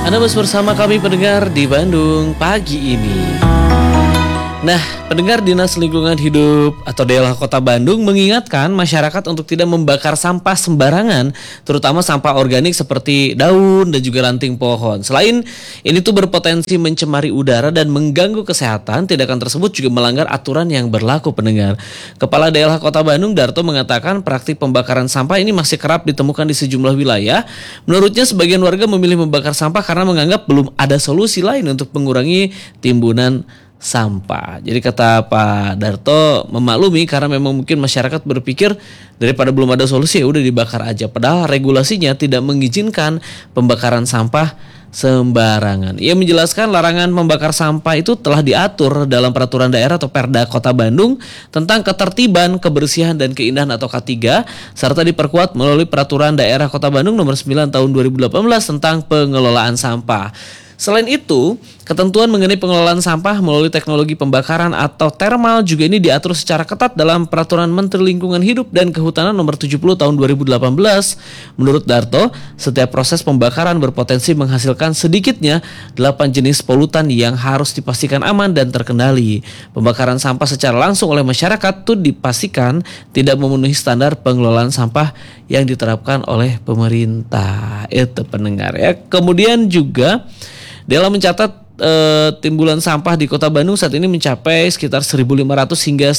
Anda masih bersama kami pendengar di Bandung pagi ini. Nah, pendengar, Dinas Lingkungan Hidup atau DLH Kota Bandung mengingatkan masyarakat untuk tidak membakar sampah sembarangan, terutama sampah organik seperti daun dan juga ranting pohon. Selain ini tuh berpotensi mencemari udara dan mengganggu kesehatan, tindakan tersebut juga melanggar aturan yang berlaku, pendengar. Kepala DLH Kota Bandung, Darto, mengatakan praktik pembakaran sampah ini masih kerap ditemukan di sejumlah wilayah. Menurutnya, sebagian warga memilih membakar sampah karena menganggap belum ada solusi lain untuk mengurangi timbunan sampah. Jadi kata Pak Darto memaklumi karena memang mungkin masyarakat berpikir daripada belum ada solusi ya udah dibakar aja. Padahal regulasinya tidak mengizinkan pembakaran sampah sembarangan. Ia menjelaskan larangan membakar sampah itu telah diatur dalam peraturan daerah atau Perda Kota Bandung tentang ketertiban, kebersihan dan keindahan atau K3 serta diperkuat melalui peraturan daerah Kota Bandung nomor 9 tahun 2018 tentang pengelolaan sampah. Selain itu, ketentuan mengenai pengelolaan sampah melalui teknologi pembakaran atau thermal juga ini diatur secara ketat dalam Peraturan Menteri Lingkungan Hidup dan Kehutanan nomor 70 tahun 2018. Menurut Darto, setiap proses pembakaran berpotensi menghasilkan sedikitnya 8 jenis polutan yang harus dipastikan aman dan terkendali. Pembakaran sampah secara langsung oleh masyarakat itu dipastikan tidak memenuhi standar pengelolaan sampah yang diterapkan oleh pemerintah. Itu pendengar ya. Kemudian juga dalam mencatat timbulan sampah di Kota Bandung saat ini mencapai sekitar 1.500 hingga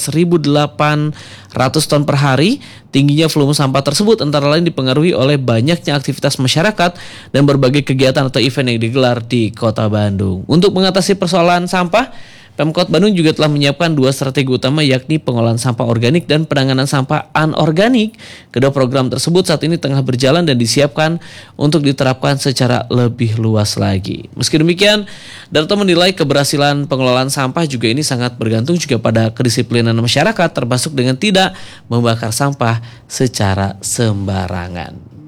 1.800 ton per hari. Tingginya volume sampah tersebut antara lain dipengaruhi oleh banyaknya aktivitas masyarakat dan berbagai kegiatan atau event yang digelar di Kota Bandung. Untuk mengatasi persoalan sampah, Pemkot Bandung juga telah menyiapkan 2 strategi utama, yakni pengolahan sampah organik dan penanganan sampah anorganik. Kedua program tersebut saat ini tengah berjalan dan disiapkan untuk diterapkan secara lebih luas lagi. Meski demikian, Darto menilai keberhasilan pengelolaan sampah juga ini sangat bergantung juga pada kedisiplinan masyarakat, termasuk dengan tidak membakar sampah secara sembarangan.